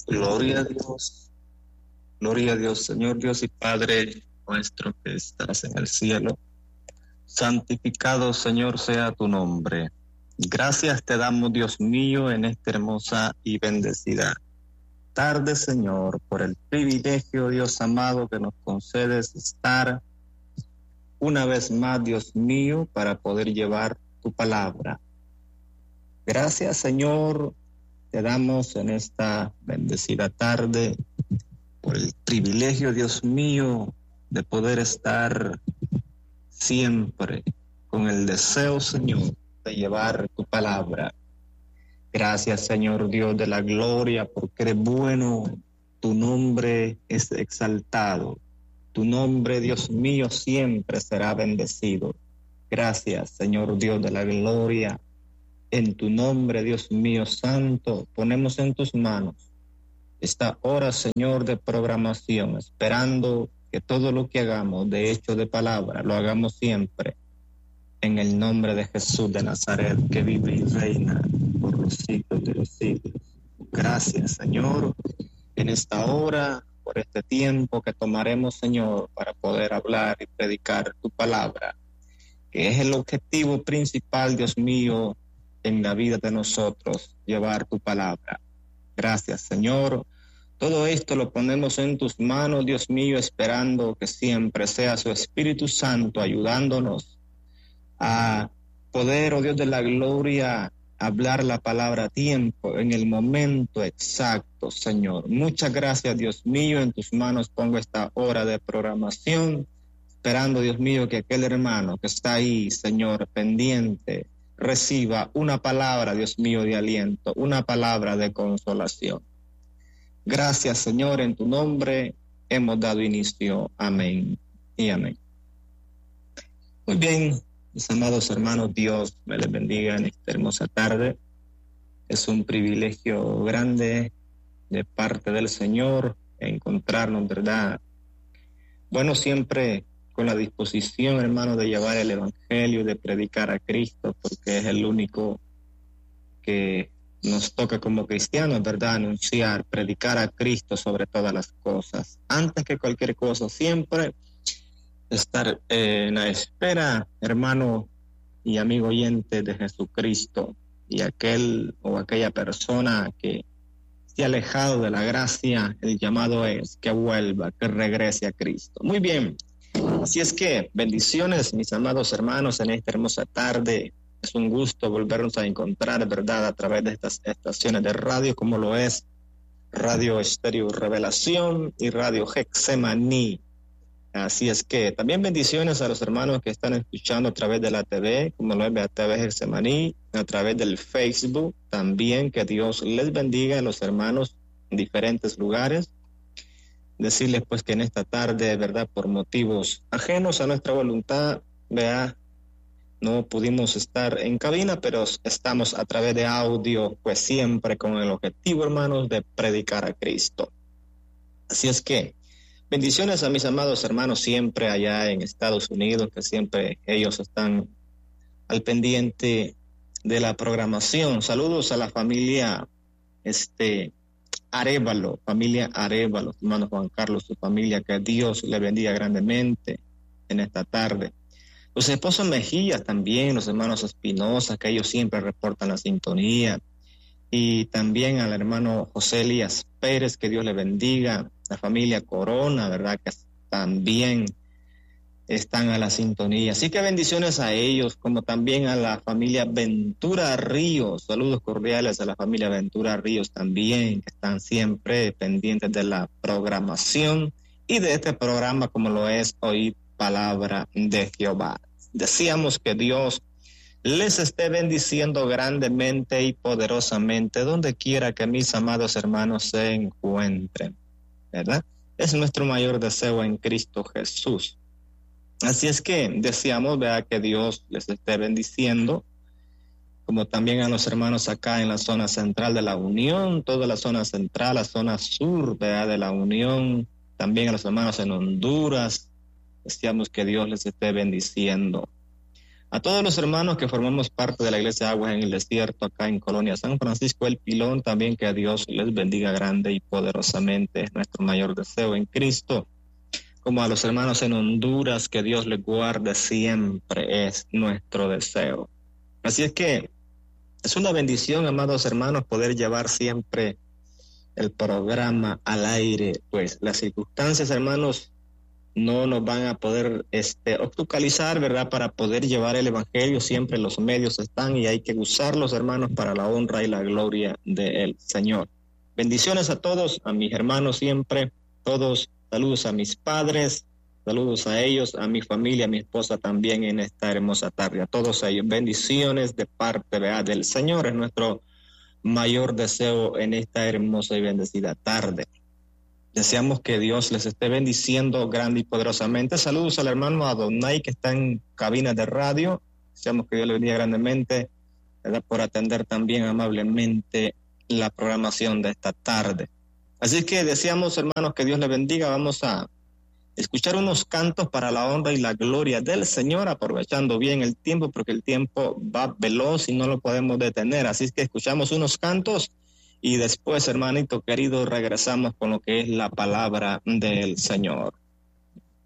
Gloria a Dios, gloria a Dios, Señor Dios y Padre nuestro que estás en el cielo. Santificado, Señor, sea tu nombre. Gracias te damos, Dios mío, en esta hermosa y bendecida tarde, Señor, por el privilegio, Dios amado, que nos concedes estar una vez más, Dios mío, para poder llevar tu palabra. Gracias, Señor, te damos en esta bendecida tarde por el privilegio, Dios mío, de poder estar siempre con el deseo, Señor, de llevar tu palabra. Gracias, Señor Dios de la gloria, porque eres bueno, tu nombre es exaltado, tu nombre, Dios mío, siempre será bendecido. Gracias, Señor Dios de la gloria, en tu nombre, Dios mío santo, ponemos en tus manos esta hora, Señor, de programación, esperando que todo lo que hagamos, de hecho de palabra, lo hagamos siempre en el nombre de Jesús de Nazaret, que vive y reina por los siglos de los siglos. Gracias, Señor, en esta hora, por este tiempo que tomaremos, Señor, para poder hablar y predicar tu palabra, que es el objetivo principal, Dios mío, en la vida de nosotros, llevar tu palabra. Gracias, Señor. Todo esto lo ponemos en tus manos, Dios mío, esperando que siempre sea su Espíritu Santo ayudándonos a poder, oh Dios de la gloria, hablar la palabra a tiempo, en el momento exacto, Señor. Muchas gracias, Dios mío, en tus manos pongo esta hora de programación, esperando, Dios mío, que aquel hermano que está ahí, Señor, pendiente, reciba una palabra, Dios mío, de aliento, una palabra de consolación. Gracias, Señor, en tu nombre hemos dado inicio. Amén y amén. Muy bien, mis amados hermanos, Dios me les bendiga en esta hermosa tarde. Es un privilegio grande de parte del Señor encontrarnos, ¿verdad? Bueno, siempre con la disposición, hermano, de llevar el evangelio, de predicar a Cristo, porque es el único que nos toca como cristianos, ¿verdad? Anunciar, predicar a Cristo sobre todas las cosas. Antes que cualquier cosa, siempre estar en la espera, hermano y amigo oyente de Jesucristo, y aquel o aquella persona que se ha alejado de la gracia, el llamado es que vuelva, que regrese a Cristo. Muy bien. Así es que bendiciones, mis amados hermanos, en esta hermosa tarde. Es un gusto volvernos a encontrar, ¿verdad?, a través de estas estaciones de radio, como lo es Radio Estéreo Revelación y Radio Getsemaní. Así es que también bendiciones a los hermanos que están escuchando a través de la TV, como lo es TV Getsemaní, a través del Facebook. También que Dios les bendiga a los hermanos en diferentes lugares. Decirles pues que en esta tarde, verdad, por motivos ajenos a nuestra voluntad, vea, no pudimos estar en cabina, pero estamos a través de audio, pues siempre con el objetivo, hermanos, de predicar a Cristo. Así es que bendiciones a mis amados hermanos siempre allá en Estados Unidos, que siempre ellos están al pendiente de la programación. Saludos a la familia Arévalo, hermano Juan Carlos, su familia, que Dios le bendiga grandemente en esta tarde. Los esposos Mejillas también, los hermanos Espinosa, que ellos siempre reportan la sintonía. Y también al hermano José Elías Pérez, que Dios le bendiga. La familia Corona, ¿verdad?, que también están a la sintonía. Así que bendiciones a ellos, como también a la familia Ventura Ríos. Saludos cordiales a la familia Ventura Ríos también, que están siempre pendientes de la programación y de este programa, como lo es Oír Palabra de Jehová. Decíamos que Dios les esté bendiciendo grandemente y poderosamente donde quiera que mis amados hermanos se encuentren, ¿verdad? Es nuestro mayor deseo en Cristo Jesús. Así es que deseamos, ¿verdad?, que Dios les esté bendiciendo, como también a los hermanos acá en la zona central de la Unión, toda la zona central, la zona sur, ¿verdad?, de la Unión, también a los hermanos en Honduras. Deseamos que Dios les esté bendiciendo. A todos los hermanos que formamos parte de la Iglesia Aguas en el Desierto, acá en Colonia San Francisco el Pilón, también que a Dios les bendiga grande y poderosamente, es nuestro mayor deseo en Cristo. Como a los hermanos en Honduras, que Dios les guarde siempre, es nuestro deseo. Así es que es una bendición, amados hermanos, poder llevar siempre el programa al aire, pues las circunstancias, hermanos, no nos van a poder obstaculizar, ¿verdad? Para poder llevar el evangelio, siempre los medios están y hay que usarlos, hermanos, para la honra y la gloria del Señor. Bendiciones a todos, a mis hermanos siempre, todos, saludos a mis padres, saludos a ellos, a mi familia, a mi esposa también en esta hermosa tarde, a todos ellos, bendiciones de parte, ¿verdad? Del Señor, es nuestro mayor deseo en esta hermosa y bendecida tarde. Deseamos que Dios les esté bendiciendo grande y poderosamente. Saludos al hermano Adonai que está en cabina de radio. Deseamos que Dios le bendiga grandemente, ¿verdad? Por atender también amablemente la programación de esta tarde. Así que deseamos, hermanos, que Dios le bendiga. Vamos a escuchar unos cantos para la honra y la gloria del Señor, aprovechando bien el tiempo, porque el tiempo va veloz y no lo podemos detener. Así es que escuchamos unos cantos y después, hermanito querido, regresamos con lo que es la palabra del Señor.